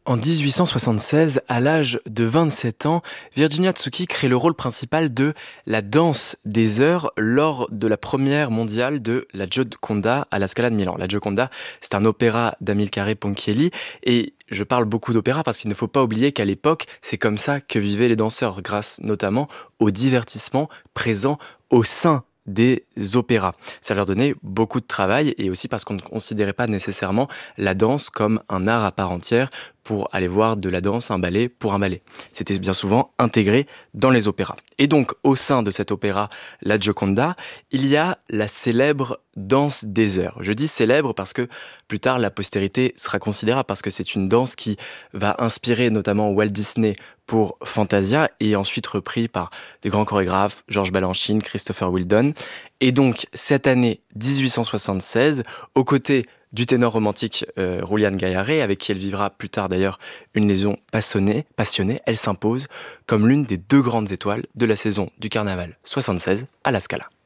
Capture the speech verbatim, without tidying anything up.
En dix-huit cent soixante-seize, à l'âge de vingt-sept ans, Virginia Tsuki crée le rôle principal de la danse des heures lors de la première mondiale de la Gioconda à la Scala de Milan. La Gioconda, c'est un opéra d'Amilcare Ponchielli et je parle beaucoup d'opéra parce qu'il ne faut pas oublier qu'à l'époque, c'est comme ça que vivaient les danseurs, grâce notamment au divertissement présent au sein des opéras. Ça leur donnait beaucoup de travail et aussi parce qu'on ne considérait pas nécessairement la danse comme un art à part entière pour aller voir de la danse, un ballet pour un ballet. C'était bien souvent intégré dans les opéras. Et donc, au sein de cet opéra, la Gioconda, il y a la célèbre danse des heures. Je dis célèbre parce que plus tard, la postérité sera considérable parce que c'est une danse qui va inspirer notamment Walt Disney pour Fantasia et ensuite repris par des grands chorégraphes, Georges Balanchine, Christopher Wheeldon. Et donc, cette année dix-huit cent soixante-seize, aux côtés du ténor romantique euh, Julián Gayarré, avec qui elle vivra plus tard d'ailleurs une liaison passionnée, passionnée, elle s'impose comme l'une des deux grandes étoiles de la saison du Carnaval soixante-seize à la Scala.